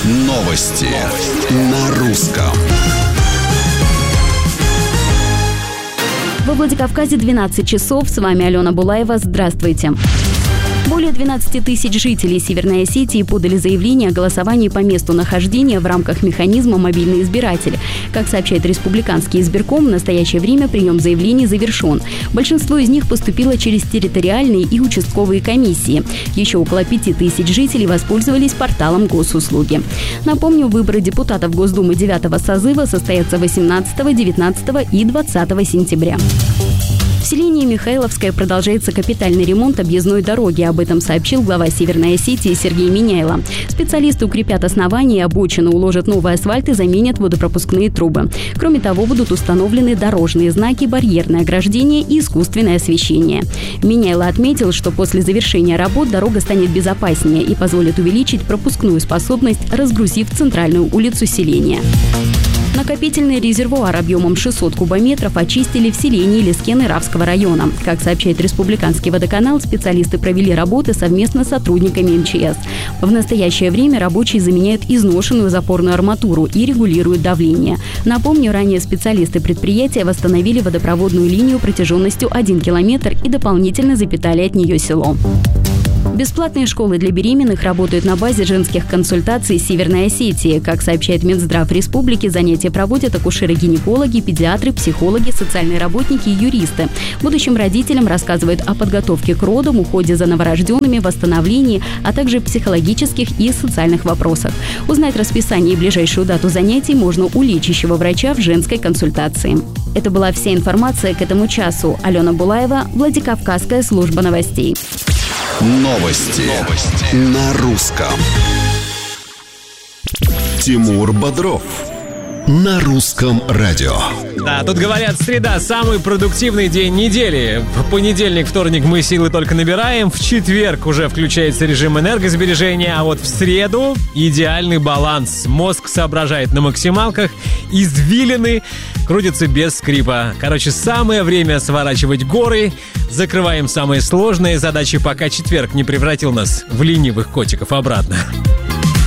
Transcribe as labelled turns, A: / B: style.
A: Новости на русском.
B: Во Владикавказе 12 часов. С вами Алена Булаева. Здравствуйте. Более 12 тысяч жителей Северной Осетии подали заявление о голосовании по месту нахождения в рамках механизма «Мобильный избиратель». Как сообщает Республиканский избирком, в настоящее время прием заявлений завершен. Большинство из них поступило через территориальные и участковые комиссии. Еще около 5 тысяч жителей воспользовались порталом госуслуги. Напомню, выборы депутатов Госдумы 9-го созыва состоятся 18, 19 и 20 сентября. В селении Михайловское продолжается капитальный ремонт объездной дороги. Об этом сообщил глава Северной Осетии Сергей Миняйло. Специалисты укрепят основания, обочины, уложат новый асфальт и заменят водопропускные трубы. Кроме того, будут установлены дорожные знаки, барьерное ограждение и искусственное освещение. Миняйло отметил, что после завершения работ дорога станет безопаснее и позволит увеличить пропускную способность, разгрузив центральную улицу селения. Накопительный резервуар объемом 600 кубометров очистили в селении Лескен Иравского района. Как сообщает Республиканский водоканал, специалисты провели работы совместно с сотрудниками МЧС. В настоящее время рабочие заменяют изношенную запорную арматуру и регулируют давление. Напомню, ранее специалисты предприятия восстановили водопроводную линию протяженностью 1 километр и дополнительно запитали от нее село. Бесплатные школы для беременных работают на базе женских консультаций Северной Осетии. Как сообщает Минздрав Республики, занятия проводят акушеры-гинекологи, педиатры, психологи, социальные работники и юристы. Будущим родителям рассказывают о подготовке к родам, уходе за новорожденными, восстановлении, а также психологических и социальных вопросах. Узнать расписание и ближайшую дату занятий можно у лечащего врача в женской консультации. Это была вся информация к этому часу. Алена Булаева, Владикавказская служба новостей.
A: Новости на русском. Тимур Бодров на русском радио.
C: Да, тут говорят, среда – самый продуктивный день недели. В понедельник, вторник мы силы только набираем. В четверг уже включается режим энергосбережения. А вот в среду идеальный баланс. Мозг соображает на максималках. Извилины крутятся без скрипа. Короче, самое время сворачивать горы. Закрываем самые сложные задачи, пока четверг не превратил нас в ленивых котиков обратно.